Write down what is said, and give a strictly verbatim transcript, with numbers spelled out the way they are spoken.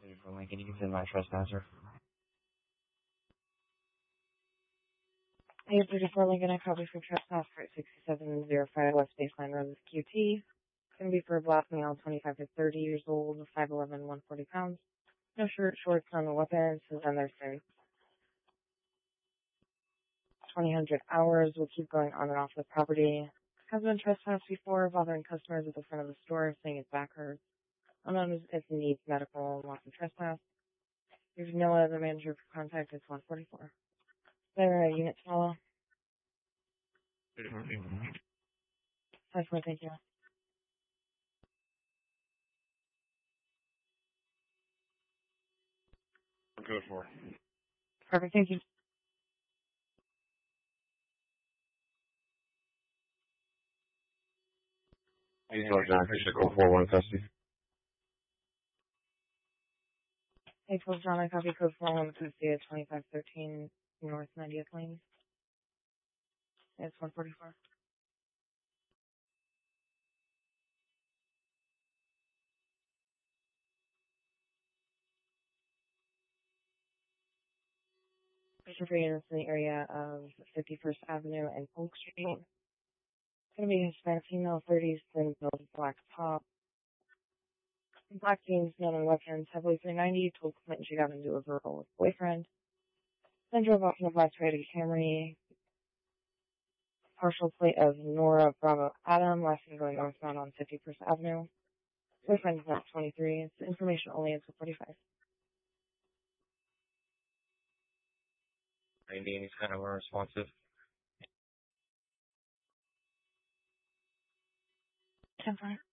For Lincoln, you can send my trespasser. eight thirty-four Lincoln, I copy for trespass for sixty-seven oh five West Baseline Road with Q T. It's going to be for a black male, twenty-five to thirty years old, five eleven, one forty pounds. No shirt, shorts, no weapons, and there's been twenty hundred hours. Will keep going on and off the property. Has been trespassed before, bothering customers at the front of the store, saying his back hurts. Unknown if he needs medical, wants to trespass. There's no other manager for contact. It's one forty-four. There are units follow. five four, thank you. Code four. Perfect, thank you. He's North John, Fisher, go four one custody. Hey, twelve John, I copy code four one custody at twenty-five thirteen North ninetieth Lane. It's one forty-four. Patient for units in the area of fifty-first Avenue and Polk Street. It's going to be Hispanic female, thirties, thin build, black top. Black jeans, known on weapons, heavily three ninety, told Clinton she got into a verbal with boyfriend. Then drove off in a black Toyota Camry. Partial plate of Nora Bravo Adam, last thing going northbound on fifty-first Avenue. Boyfriend is not twenty-three. It's information only until forty-five. ninety, and he's kind of unresponsive. ten five.